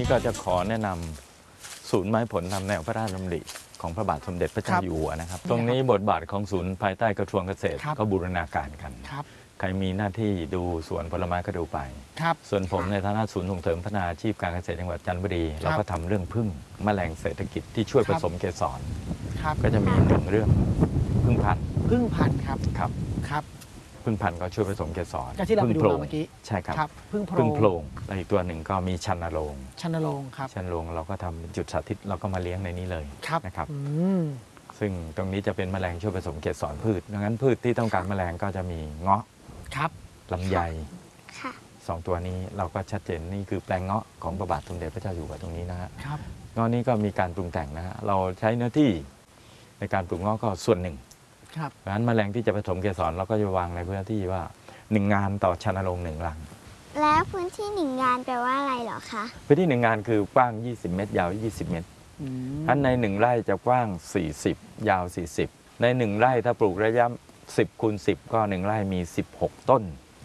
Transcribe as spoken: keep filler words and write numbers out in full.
ก็จะขอแนะนำศูนย์ไม้ผลตามแนวพระราชดำริของพระบาทสมเด็จพระเจ้าอยู่หัวนะครับตรงนี้บทบาทของศูนย์ภายใต้กระทรวงเกษตรก็บูรณาการกันใครมีหน้าที่ดูสวนผลไม้ก็ดูไปส่วนผมในฐานะศูนย์ส่งเสริมพัฒนาอาชีพการเกษตรจังหวัดจันทบุรีเราก็ทำเรื่องพึ่งแมลงเศรษฐกิจที่ช่วยผสมเกสรก็จะมีหนึ่งเรื่องพึ่งพันธุ์พึ่งพันธุ์ครับครับครับพึ่งพันธุ์ก็ช่วยผสมเกสรที่เราไปดูมาเมื่อกี้ใช่ครับพึ่งโพรงและอีกตัวหนึ่งก็มีชันนโรงชันนโรงครับชันนโรงเราก็ทำเป็นจุดสาธิตเราก็มาเลี้ยงในนี้เลยนะครับซึ่งตรงนี้จะเป็นแมลงช่วยผสมเกสรพืชดังนั้นพืชที่ต้องการแมลงก็จะมีเงาะลำไยสองตัวนี้เราก็ชัดเจนนี่คือแปลงเงาะของพระบาทสมเด็จพระเจ้าอยู่หัวตรงนี้นะฮะเงาะนี้ก็มีการปรุงแต่งนะฮะเราใช้เนื้อที่ในการปลูกเงาะก็ส่วนหนึ่งเพราะฉะนั้นแมลงที่จะผสมเกสรเราก็จะวางในพื้นที่ว่าหนึ่งงานต่อชันนโรงหนึ่งรังแล้วพื้นที่หนึ่งงานแปลว่าอะไรเหรอคะพื้นที่หนึ่งงานคือกว้างยี่สิบเมตรยาวยี่สิบเมตรท่านในหนึ่งไร่จะกว้างสี่สิบยาวสี่สิบในหนึ่งไร่ถ้าปลูกระยะสิบคูณสิบก็หนึ่งไร่มีสิบหกต้น